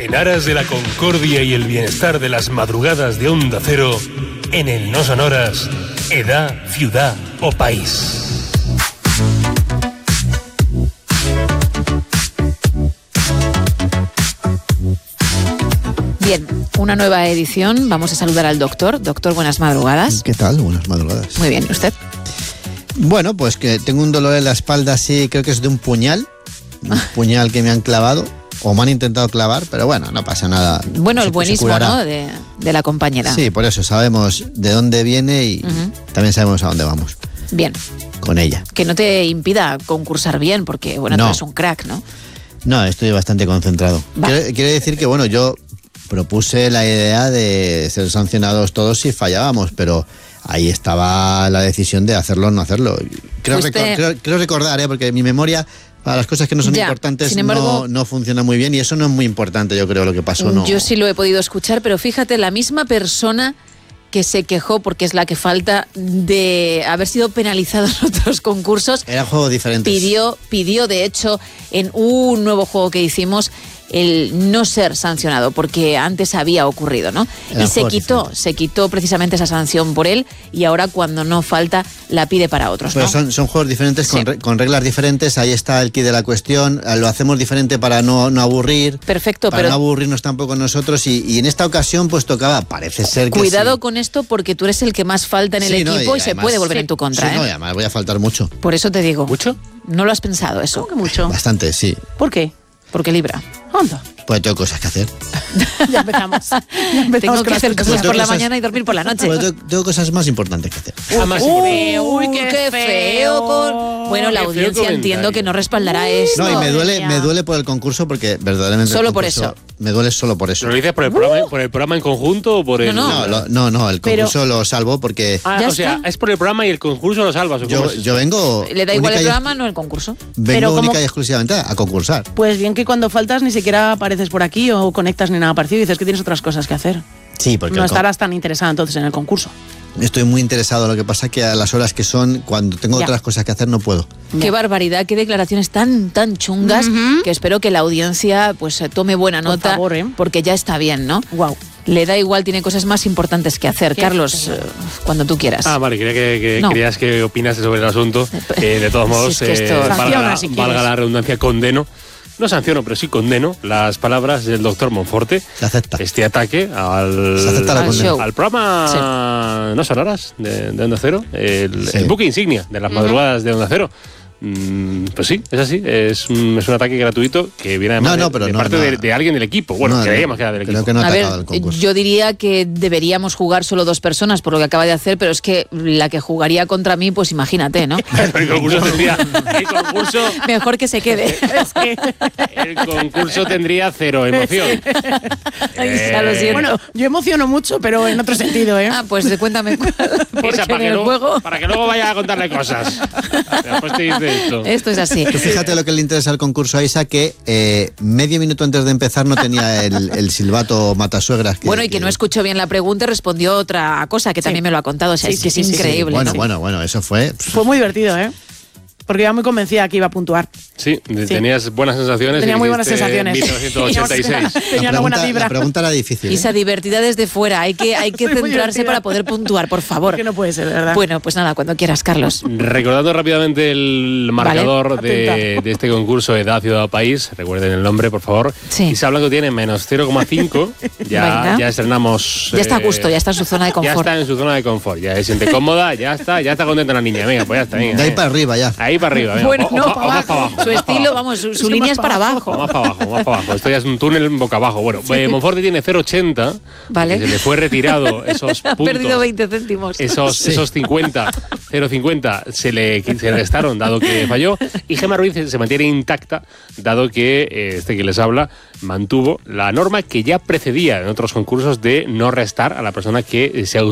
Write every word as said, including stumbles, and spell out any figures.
En aras de la concordia y el bienestar de las madrugadas de Onda Cero, en el No Sonoras, edad, ciudad o país. Bien, una nueva edición. Vamos a saludar al doctor. Doctor, buenas madrugadas. ¿Qué tal? Buenas madrugadas. Muy bien, ¿y usted? Bueno, pues que tengo un dolor en la espalda así, creo que es de un puñal. Un puñal que me han clavado. O me han intentado clavar, pero bueno, no pasa nada. Bueno, se, el buenismo, ¿no? De, de la compañera. Sí, por eso sabemos de dónde viene y uh-huh. también sabemos a dónde vamos. Bien. Con ella. Que no te impida concursar bien, porque, bueno, no. tú eres un crack, ¿no? No, estoy bastante concentrado. Quiero, quiero decir que, bueno, yo propuse la idea de ser sancionados todos si fallábamos, pero ahí estaba la decisión de hacerlo o no hacerlo. Creo, Fuiste... recor- creo, creo recordar, ¿eh? Porque mi memoria... Para las cosas que no son ya, importantes embargo, no, no funciona muy bien y eso no es muy importante, yo creo, lo que pasó. No. Yo sí lo he podido escuchar, pero fíjate, la misma persona que se quejó, porque es la que falta, de haber sido penalizado en otros concursos. Eran juegos diferentes. Pidió, pidió, de hecho, en un nuevo juego que hicimos, el no ser sancionado, porque antes había ocurrido, ¿no? Eran y se quitó, diferentes. se quitó precisamente esa sanción por él y ahora cuando no falta la pide para otros, Pues ¿no? son, son juegos diferentes, sí. con, con reglas diferentes, ahí está el quid de la cuestión, lo hacemos diferente para no, no aburrir. Perfecto, para pero... no aburrirnos tampoco nosotros y, y en esta ocasión pues tocaba, parece ser que Cuidado sí. con esto porque tú eres el que más falta en el Sí, equipo no, y y, además, se puede volver sí, en tu contra, sí, ¿eh? no, y además voy a faltar mucho. Por eso te digo. ¿Mucho? ¿No lo has pensado eso? ¿Cómo que mucho? Bastante, sí. ¿Por qué? Porque libra. Anda. Pues tengo cosas que hacer. Ya empezamos. Ya empezamos Tengo con que las hacer cosas Pues por la cosas- mañana y dormir por la noche. Pues tengo, tengo cosas más importantes que hacer. Ah, más Uy, importante. uy, qué, qué feo. feo. Con... Bueno, la Qué feo audiencia comentario. entiendo que no respaldará esto. No, y me duele, mía. me duele por el concurso porque verdaderamente... Solo el por concurso eso. Me duele solo por eso. ¿Lo dices por el, programa, por el programa en conjunto o por el...? No, No, lo- no, no, el Pero- concurso lo salvo porque Ah, Ya o sea, está. es por el programa y el concurso lo salvas. ¿o cómo yo, es eso? yo vengo... Le da igual única el y- programa, no el concurso. Vengo Pero única como- y exclusivamente a concursar. Pues bien que cuando faltas ni siquiera apareces por aquí o conectas ni nada parecido y dices que tienes otras cosas que hacer. Sí, porque No el con- estarás tan interesada entonces en el concurso. estoy muy interesado. Lo que pasa es que a las horas que son, cuando tengo Ya. otras cosas que hacer, no puedo. Qué Ya. barbaridad, qué declaraciones tan tan chungas Ujú. que espero que la audiencia pues eh, tome buena Por nota favor, ¿eh? porque ya está bien, ¿no? Guau. Le da igual, tiene cosas más importantes que hacer. Qué Carlos, feo. eh, cuando tú quieras. Ah, vale, quería que, que No. querías que opinaste sobre el asunto. Eh, de todos Si modos, es que esto- eh, valga, Sanciona, la, si valga quieres. la redundancia, condeno. No sanciono, pero sí condeno las palabras del doctor Monforte. Se acepta. Este ataque al, Se acepta la Al condena. show. al programa No Sonoras de, de Onda Cero, el, Sí. el buque insignia de las madrugadas de Onda Cero. Mm, pues sí, es así. Es un, es un ataque gratuito que viene además No, no, de- pero de, no, parte no. de, de alguien del equipo. Bueno, No, creíamos no, que era del creo equipo. que no ha A ver, atacado el concurso. yo diría que deberíamos jugar solo dos personas por lo que acaba de hacer, pero es que la que jugaría contra mí, pues imagínate, ¿no? el concurso tendría. El concurso, Mejor que se quede. Es que... el concurso tendría cero emoción. Ay, ya lo siento. Bueno, yo emociono mucho, pero en otro sentido, ¿eh? Ah, pues cuéntame cuál. Porque Esa, para, en que el luego, juego para que luego vaya a contarle cosas. Después te dice esto. esto es así. Tú fíjate lo que le interesa al concurso a Isa, que eh, medio minuto antes de empezar no tenía el, el silbato matasuegras. Que, Bueno, y que no escuchó bien la pregunta y respondió otra cosa que también me lo ha contado. O sea, Sí, es que sí, es sí, sí. increíble. Bueno, sí. bueno, bueno, eso fue... Fue muy divertido, ¿eh? Porque iba muy convencida que iba a puntuar. Sí, tenías buenas sensaciones. Tenía y muy buenas dijiste sensaciones. mil novecientos ochenta y seis. Tenía la, una buena pregunta, vibra. la pregunta era difícil. ¿eh? Isa, divertida desde fuera. Hay que, hay que Soy muy centrarse divertida. para poder puntuar, por favor. Que no puede ser, de verdad. Bueno, pues nada, cuando quieras, Carlos. Recordando rápidamente el marcador de, Atenta. de este concurso Edad, Ciudad o País, recuerden el nombre, por favor. Sí. Isa Blanco tiene menos cero coma cinco. Ya, Venga. ya estrenamos. Ya está a eh, gusto, ya está en su zona de Ya confort. está en su zona de confort, ya se siente cómoda, ya está, ya está contenta la niña. Venga, pues ya está. Venga, De ahí eh. para arriba ya. Ahí para arriba, venga. Bueno, o- no, o- o para más para abajo. abajo. Su más para estilo, abajo. vamos, su, su Sí, línea más es para para abajo. Más para abajo, más para abajo. Esto ya es un túnel boca abajo. Bueno, eh, Monforte tiene cero coma ochenta. Vale. Se le fue retirado esos Ha puntos. perdido veinte céntimos. Esos, Sí. esos cincuenta, cero coma cincuenta se le se restaron dado que falló y Gemma Ruiz se mantiene intacta dado que eh, este que les habla mantuvo la norma que ya precedía en otros concursos de no restar a la persona que se